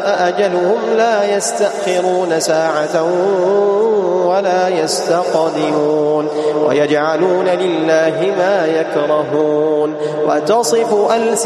جاء أجلهم لا يستأخرون ساعة ولا يستقدمون ويجعلون لله ما يكرهون وتصف